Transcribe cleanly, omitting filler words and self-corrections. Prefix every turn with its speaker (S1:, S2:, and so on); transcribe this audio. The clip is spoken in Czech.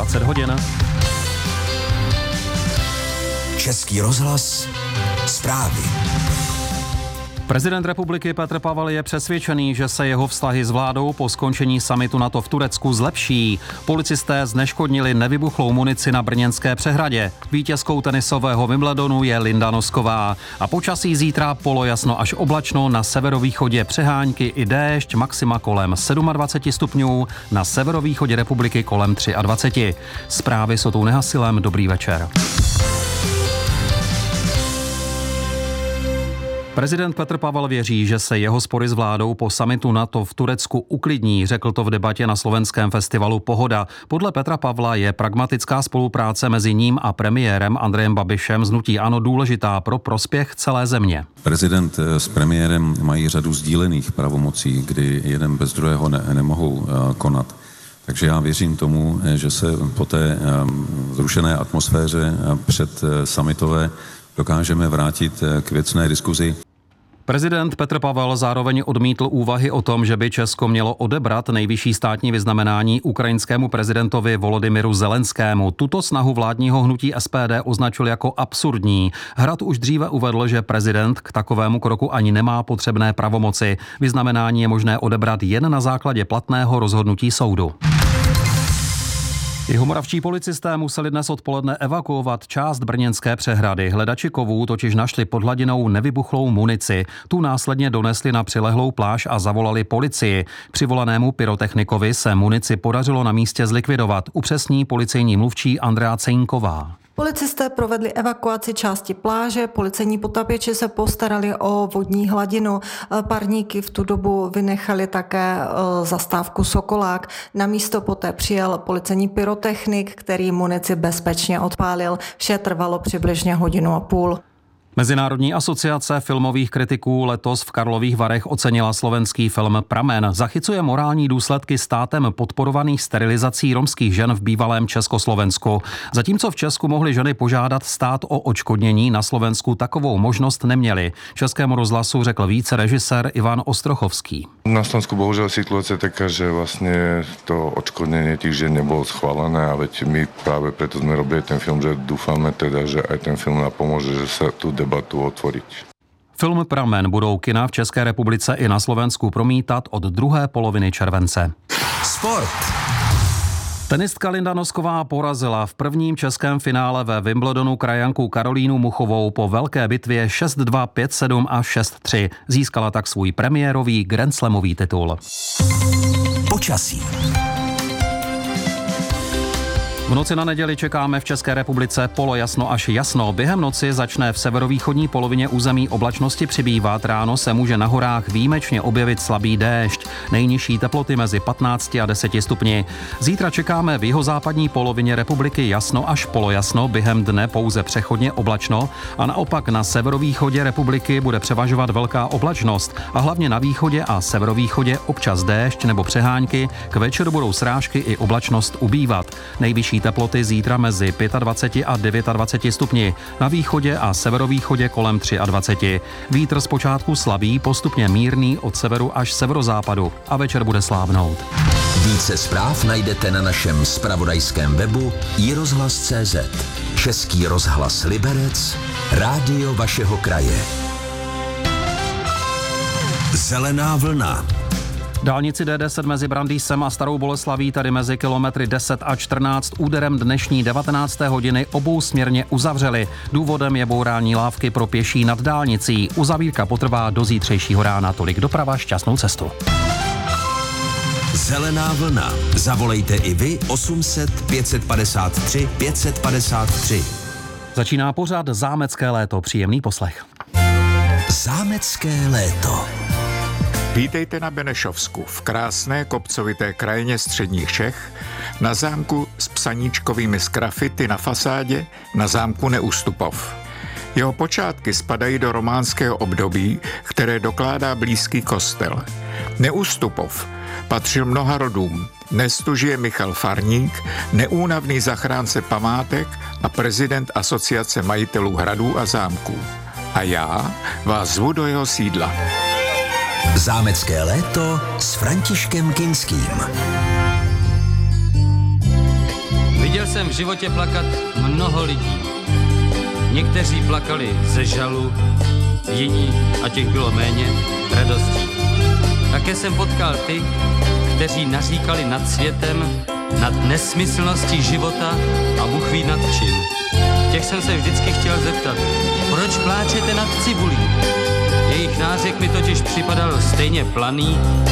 S1: 20 hodin.
S2: Český rozhlas, zprávy.
S1: Prezident republiky Petr Pavel je přesvědčený, že se jeho vztahy s vládou po skončení summitu NATO v Turecku zlepší. Policisté zneškodnili nevybuchlou munici na brněnské přehradě. Vítězkou tenisového Wimbledonu je Linda Nosková. A počasí zítra polojasno až oblačno, na severovýchodě přehánky i déšť, maxima kolem 27 stupňů, na severovýchodě republiky kolem 23. Zprávy s Otou Nehasilem, dobrý večer. Prezident Petr Pavel věří, že se jeho spory s vládou po summitu NATO v Turecku uklidní, řekl to v debatě na slovenském festivalu Pohoda. Podle Petra Pavla je pragmatická spolupráce mezi ním a premiérem Andrejem Babišem z hnutí ANO důležitá pro prospěch celé země.
S3: Prezident s premiérem mají řadu sdílených pravomocí, kdy jeden bez druhého nemohou konat. Takže já věřím tomu, že se po té zrušené atmosféře před summitové dokážeme vrátit k věcné diskuzi.
S1: Prezident Petr Pavel zároveň odmítl úvahy o tom, že by Česko mělo odebrat nejvyšší státní vyznamenání ukrajinskému prezidentovi Volodymyru Zelenskému. Tuto snahu vládního hnutí SPD označil jako absurdní. Hrad už dříve uvedl, že prezident k takovému kroku ani nemá potřebné pravomoci. Vyznamenání je možné odebrat jen na základě platného rozhodnutí soudu. Jihomoravští policisté museli dnes odpoledne evakuovat část brněnské přehrady. Hledači kovů totiž našli pod hladinou nevybuchlou munici. Tu následně donesli na přilehlou pláž a zavolali policii. Přivolanému pyrotechnikovi se munici podařilo na místě zlikvidovat, upřesní policejní mluvčí Andrea Cejnková.
S4: Policisté provedli evakuaci části pláže, policejní potapěči se postarali o vodní hladinu, parníky v tu dobu vynechali také zastávku Sokolák. Na místo poté přijel policejní pyrotechnik, který munici bezpečně odpálil. Vše trvalo přibližně 1,5 hodiny.
S1: Mezinárodní asociace filmových kritiků letos v Karlových Varech ocenila slovenský film Pramen. Zachycuje morální důsledky státem podporovaných sterilizací romských žen v bývalém Československu. Zatímco v Česku mohly ženy požádat stát o odškodnění, na Slovensku takovou možnost neměli. Českému rozhlasu řekl více režisér Ivan Ostrochovský.
S5: Na Slovensku bohužiaľ situácia je taká, že vlastne to odškodnenie tých žien nebolo schválené a veď my práve preto sme robili ten film, že dúfame teda, že aj ten film nám pomôže, že sa tu debatu otvoriť.
S1: Film Pramen budou kina v České republice i na Slovensku promítat od druhé poloviny července.
S2: Sport.
S1: Tenistka Linda Nosková porazila v prvním českém finále ve Wimbledonu krajanku Karolínu Muchovou po velké bitvě 6-2, 5-7 a 6-3. Získala tak svůj premiérový grandslamový titul.
S2: Počasí.
S1: V noci na neděli čekáme v České republice polojasno až jasno. Během noci začne v severovýchodní polovině území oblačnosti přibývat. Ráno se může na horách výjimečně objevit slabý déšť. Nejnižší teploty mezi 15 a 10 stupni. Zítra čekáme v jihozápadní polovině republiky jasno až polojasno. Během dne pouze přechodně oblačno a naopak na severovýchodě republiky bude převažovat velká oblačnost a hlavně na východě a severovýchodě občas déšť nebo přehánky. K večeru budou srážky i oblačnost ubývat. Nejvyšší teploty zítra mezi 25 a 29 stupni, na východě a severovýchodě kolem 23. Vítr zpočátku slabý, postupně mírný od severu až severozápadu a večer bude slávnout.
S2: Více zpráv najdete na našem zpravodajském webu iRozhlas.cz. Český rozhlas Liberec, rádio vašeho kraje. Zelená vlna.
S1: Dálnici D10 mezi Brandýsem a Starou Boleslaví, tady mezi kilometry 10 a 14 úderem dnešní 19. hodiny obousměrně uzavřeli. Důvodem je bourání lávky pro pěší nad dálnicí. Uzavírka potrvá do zítřejšího rána. Tolik doprava, šťastnou cestu.
S2: Zelená vlna. Zavolejte i vy 800 553 553.
S1: Začíná pořad Zámecké léto. Příjemný poslech.
S2: Zámecké léto.
S6: Vítejte na Benešovsku, v krásné kopcovité krajině středních Čech, na zámku s psaníčkovými sgrafity na fasádě, na zámku Neustupov. Jeho počátky spadají do románského období, které dokládá blízký kostel. Neustupov patřil mnoha rodům. Dnes tu žije Michal Farník, neúnavný zachránce památek a prezident Asociace majitelů hradů a zámků. A já vás zvu do jeho sídla.
S2: Zámecké léto s Františkem Kinským.
S1: Viděl
S7: jsem v životě plakat mnoho lidí. Někteří plakali ze žalu, jiní, a těch bylo méně, radostí. Také jsem potkal ty, kteří naříkali nad světem, nad nesmyslností života a Bůh ví nad čím. Těch jsem se vždycky chtěl zeptat, proč pláčete nad cibulí? Jejich nářek mi totiž připadal stejně planý